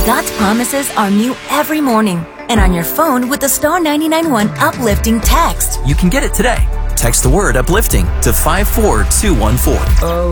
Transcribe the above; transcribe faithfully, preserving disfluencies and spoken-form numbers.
God's promises are new every morning and on your phone with the Star nine nine one Uplifting text. You can get it today. Text the word uplifting to five four two one four.